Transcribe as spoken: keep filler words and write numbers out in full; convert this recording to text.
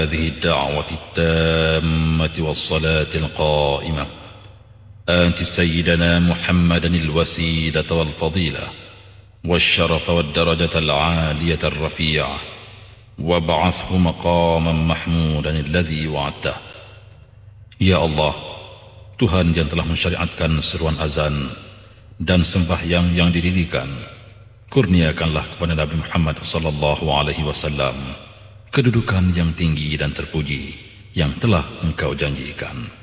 هذه الدعوة التامة والصلاة القائمة آت سيدنا محمدا الوسيلة والفضيلة والشرف والدرجة العالية الرفيعة وابعثه مقاما محمودا الذي وعدته. Ya Allah, Tuhan yang telah mensyariatkan seruan azan dan sembahyang yang didirikan, kurniakanlah kepada Nabi Muhammad sallallahu alaihi wasallam kedudukan yang tinggi dan terpuji yang telah Engkau janjikan.